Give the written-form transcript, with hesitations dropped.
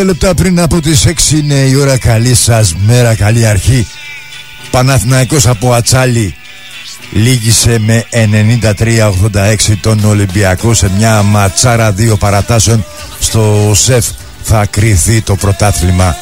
Λεπτά πριν από τις 6 είναι η ώρα. Καλή σας μέρα, καλή αρχή. Παναθηναϊκός από Ατσάλι λύγησε με 93-86 τον Ολυμπιακό σε μια ματσάρα 2 παρατάσεων. Στο ΣΕΦ θα κριθεί το πρωτάθλημα.